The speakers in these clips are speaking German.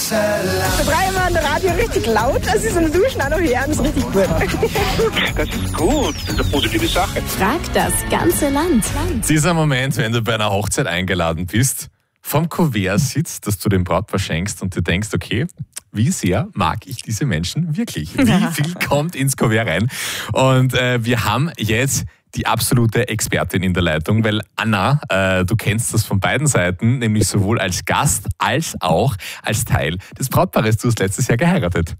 Der dreimal an der Radio richtig laut, als ich so eine Duschen auch noch hören, das ist richtig gut. Das ist gut, das ist eine positive Sache. Frag das ganze Land. Dieser Moment, wenn du bei einer Hochzeit eingeladen bist, vom Kuvert sitzt, das du dem Brautpaar schenkst und du denkst, okay, wie sehr mag ich diese Menschen wirklich? Wie viel kommt ins Kuvert rein? Und wir haben jetzt die absolute Expertin in der Leitung, weil Anna, du kennst das von beiden Seiten, nämlich sowohl als Gast als auch als Teil des Brautpaares. Du hast letztes Jahr geheiratet.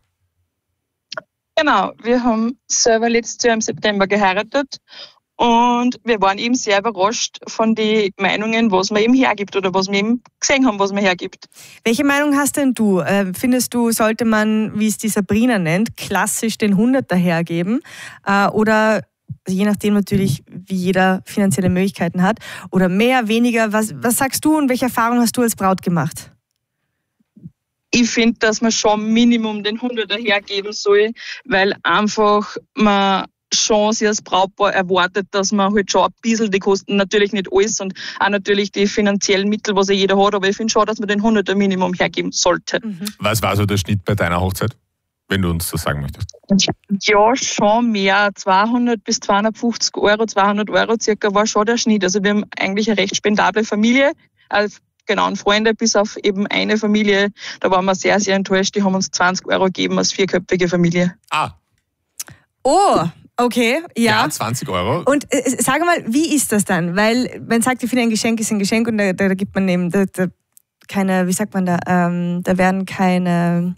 Genau, wir haben selber letztes Jahr im September geheiratet und wir waren eben sehr überrascht von den Meinungen, was man eben hergibt oder was wir eben gesehen haben, was man hergibt. Welche Meinung hast denn du? Findest du, sollte man, wie es die Sabrina nennt, klassisch den 100er hergeben? Oder je nachdem natürlich, wie jeder finanzielle Möglichkeiten hat, oder mehr, weniger? Was sagst du und welche Erfahrung hast du als Braut gemacht? Ich finde, dass man schon Minimum den 100er hergeben soll, weil einfach man schon sich als Brautpaar erwartet, dass man halt schon ein bisschen die Kosten, natürlich nicht alles und auch natürlich die finanziellen Mittel, was ja jeder hat, aber ich finde schon, dass man den 100er Minimum hergeben sollte. Was war so der Schnitt bei deiner Hochzeit, wenn du uns das sagen möchtest? Ja, schon mehr. 200 bis 250 Euro, 200 Euro circa war schon der Schnitt. Also wir haben eigentlich eine recht spendable Familie, genau, und Freunde, bis auf eben eine Familie, da waren wir sehr, sehr enttäuscht, die haben uns 20 Euro gegeben als vierköpfige Familie. Oh, okay, ja. 20 Euro. Und sag mal, wie ist das dann? Weil man sagt, ich finde, ein Geschenk ist ein Geschenk und da gibt man eben keine, wie sagt man da, da werden keine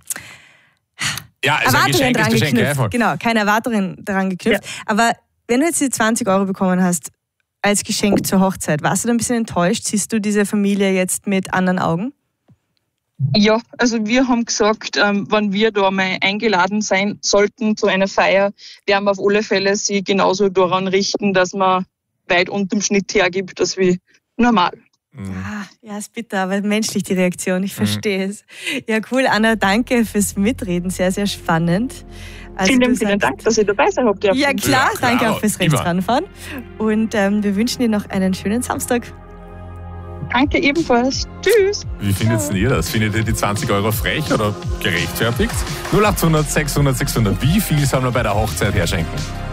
Erwartungen dran geknüpft. Genau, keine Erwartungen dran geknüpft. Ja. Aber wenn du jetzt die 20 Euro bekommen hast als Geschenk zur Hochzeit, warst du da ein bisschen enttäuscht? Siehst du diese Familie jetzt mit anderen Augen? Ja, also wir haben gesagt, wenn wir da mal eingeladen sein sollten zu einer Feier, werden wir auf alle Fälle sie genauso daran richten, dass man weit unter dem Schnitt hergibt, als wie normal. Ja, ist bitter, aber menschlich die Reaktion, ich verstehe es. Ja, cool, Anna, danke fürs Mitreden, sehr, sehr spannend. Also vielen Dank, dass ihr dabei sein habt. Ja, klar, danke auch fürs Rechtsranfahren. Und wir wünschen dir noch einen schönen Samstag. Danke ebenfalls. Tschüss. Wie findet ihr das? Findet ihr die 20 Euro frech oder gerechtfertigt? 0800 600 600. Wie viel sollen wir bei der Hochzeit herschenken?